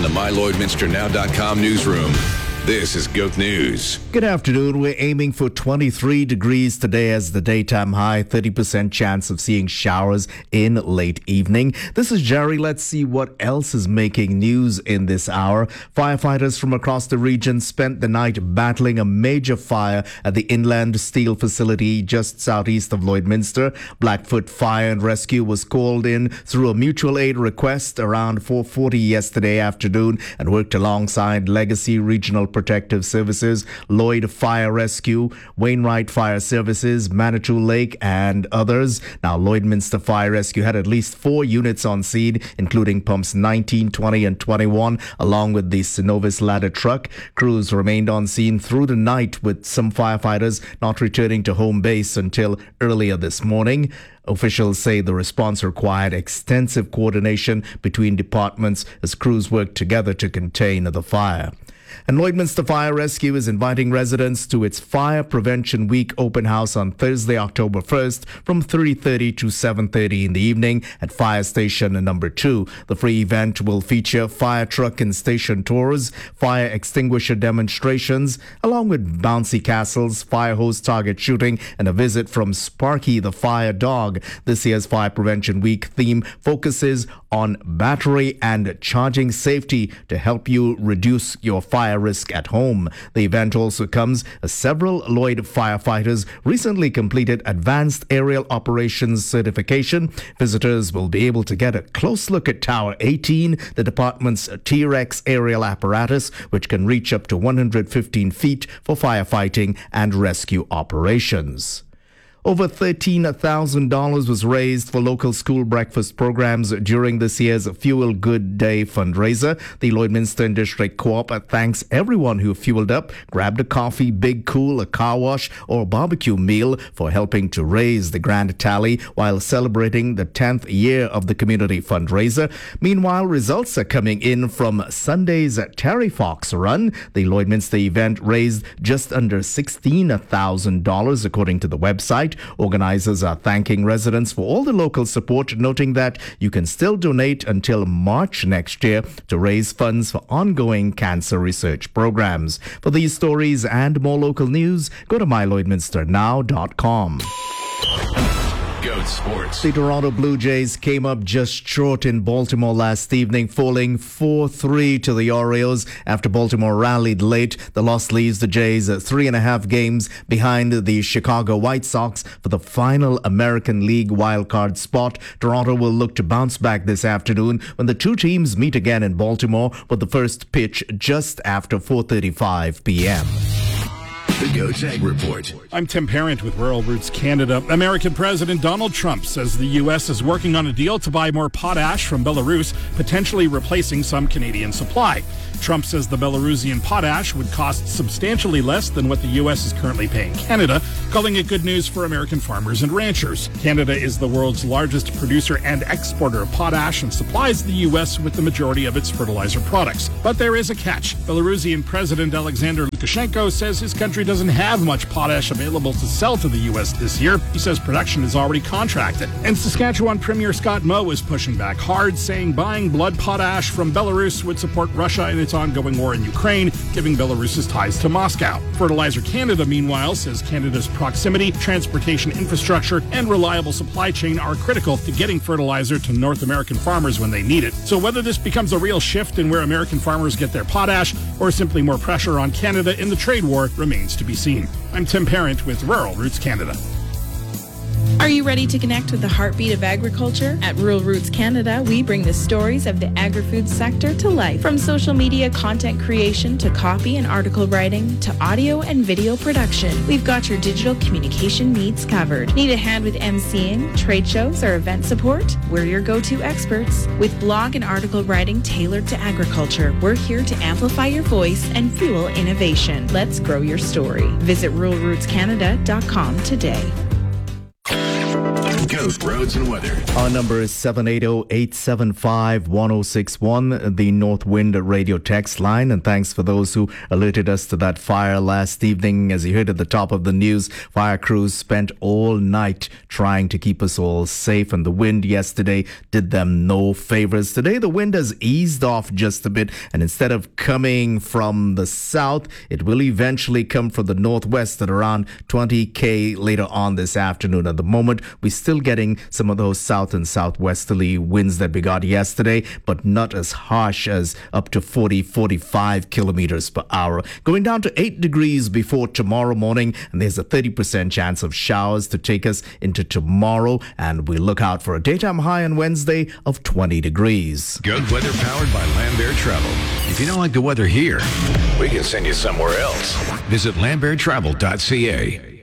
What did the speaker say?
the MyLloydminsterNow.com newsroom. This is GOAT News. Good afternoon. We're aiming for 23 degrees today as the daytime high, 30% chance of seeing showers in late evening. This is Jerry. Let's see what else is making news in this hour. Firefighters from across the region spent the night battling a major fire at the Inland Steel facility just southeast of Lloydminster. Blackfoot Fire and Rescue was called in through a mutual aid request around 4:40 yesterday afternoon and worked alongside Legacy Regional Protective Services, Lloyd Fire Rescue, Wainwright Fire Services, Manitou Lake, and others. Now, Lloydminster Fire Rescue had at least 4 units on scene, including pumps 19, 20, and 21, along with the Synovus ladder truck. Crews remained on scene through the night, with some firefighters not returning to home base until earlier this morning. Officials say the response required extensive coordination between departments as crews worked together to contain the fire. And Lloydminster Fire Rescue is inviting residents to its Fire Prevention Week open house on Thursday, October 1st from 3:30 to 7:30 in the evening at Fire Station number 2. The free event will feature fire truck and station tours, fire extinguisher demonstrations, along with bouncy castles, fire hose target shooting, and a visit from Sparky the Fire Dog. This year's Fire Prevention Week theme focuses on battery and charging safety to help you reduce your fire risk at home. The event also comes as several Lloyd firefighters recently completed Advanced Aerial Operations certification. Visitors will be able to get a close look at Tower 18, the department's T-Rex aerial apparatus, which can reach up to 115 feet for firefighting and rescue operations. Over $13,000 was raised for local school breakfast programs during this year's Fuel Good Day fundraiser. The Lloydminster District Co-op thanks everyone who fueled up, grabbed a coffee, Big Cool, a car wash, or a barbecue meal for helping to raise the grand tally while celebrating the 10th year of the community fundraiser. Meanwhile, results are coming in from Sunday's Terry Fox Run. The Lloydminster event raised just under $16,000 according to the website. Organizers are thanking residents for all the local support, noting that you can still donate until March next year to raise funds for ongoing cancer research programs. For these stories and more local news, go to MyLloydminsterNow.com. GOAT Sports. The Toronto Blue Jays came up just short in Baltimore last evening, falling 4-3 to the Orioles after Baltimore rallied late. The loss leaves the Jays 3.5 games behind the Chicago White Sox for the final American League wildcard spot. Toronto will look to bounce back this afternoon when the two teams meet again in Baltimore, with the first pitch just after 4:35 p.m. The GOAT Ag Report. I'm Tim Parent with Rural Roots Canada. American President Donald Trump says the U.S. is working on a deal to buy more potash from Belarus, potentially replacing some Canadian supply. Trump says the Belarusian potash would cost substantially less than what the U.S. is currently paying Canada, calling it good news for American farmers and ranchers. Canada is the world's largest producer and exporter of potash and supplies the U.S. with the majority of its fertilizer products. But there is a catch. Belarusian President Alexander Lukashenko says his country doesn't have much potash available to sell to the U.S. this year. He says production is already contracted. And Saskatchewan Premier Scott Moe is pushing back hard, saying buying blood potash from Belarus would support Russia in its ongoing war in Ukraine, giving Belarus's ties to Moscow. Fertilizer Canada, meanwhile, says Canada's proximity, transportation infrastructure, and reliable supply chain are critical to getting fertilizer to North American farmers when they need it. So whether this becomes a real shift in where American farmers get their potash or simply more pressure on Canada in the trade war remains to be seen. I'm Tim Parent with Rural Roots Canada. Are you ready to connect with the heartbeat of agriculture? At Rural Roots Canada, we bring the stories of the agri-food sector to life. From social media content creation to copy and article writing to audio and video production, we've got your digital communication needs covered. Need a hand with emceeing, trade shows, or event support? We're your go-to experts. With blog and article writing tailored to agriculture, we're here to amplify your voice and fuel innovation. Let's grow your story. Visit ruralrootscanada.com today. Coast Roads and Weather. Our number is 780-875-1061, the North Wind radio text line. And thanks for those who alerted us to that fire last evening. As you heard at the top of the news, fire crews spent all night trying to keep us all safe. And the wind yesterday did them no favors. Today, the wind has eased off just a bit. And instead of coming from the south, it will eventually come from the northwest at around 20 later on this afternoon. At the moment, we're still getting some of those south and southwesterly winds that we got yesterday, but not as harsh as up to 40-45 kilometers per hour. Going down to 8 degrees before tomorrow morning, and there's a 30% chance of showers to take us into tomorrow, and we look out for a daytime high on Wednesday of 20 degrees. Good weather powered by Land Air Travel. If you don't like the weather here, we can send you somewhere else. Visit landbeartravel.ca.